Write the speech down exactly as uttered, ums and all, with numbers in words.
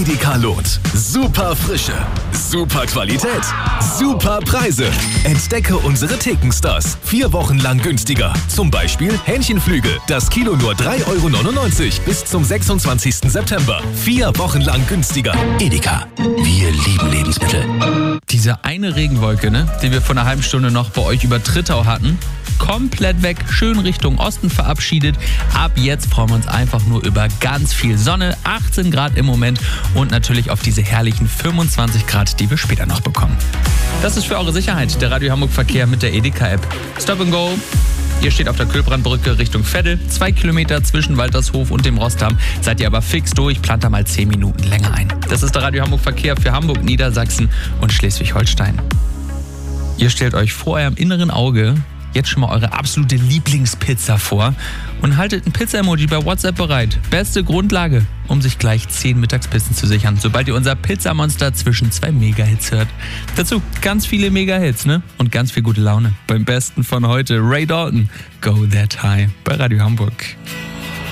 Edeka lohnt. Super Frische, super Qualität, super Preise. Entdecke unsere Thekenstars. Vier Wochen lang günstiger. Zum Beispiel Hähnchenflügel. Das Kilo nur drei Euro neunundneunzig bis zum sechsundzwanzigsten September. Vier Wochen lang günstiger. Edeka. Wir lieben Lebensmittel. Diese eine Regenwolke, ne, die wir vor einer halben Stunde noch bei euch über Trittau hatten, komplett weg, schön Richtung Osten verabschiedet. Ab jetzt freuen wir uns einfach nur über ganz viel Sonne, achtzehn Grad im Moment und natürlich auf diese herrlichen fünfundzwanzig Grad, die wir später noch bekommen. Das ist für eure Sicherheit der Radio Hamburg Verkehr mit der Edeka-App. Stop and Go. Ihr steht auf der Kühlbrandbrücke Richtung Veddel, zwei Kilometer zwischen Waltershof und dem Rostdamm. Seid ihr aber fix durch, plant da mal zehn Minuten länger ein. Das ist der Radio Hamburg Verkehr für Hamburg, Niedersachsen und Schleswig-Holstein. Ihr stellt euch vor eurem inneren Auge jetzt schon mal eure absolute Lieblingspizza vor und haltet ein Pizza-Emoji bei WhatsApp bereit. Beste Grundlage, um sich gleich zehn Mittagspizzen zu sichern, sobald ihr unser Pizzamonster zwischen zwei Mega-Hits hört. Dazu ganz viele Mega-Hits, ne? Und ganz viel gute Laune. Beim Besten von heute, Ray Dalton, Go That High bei Radio Hamburg.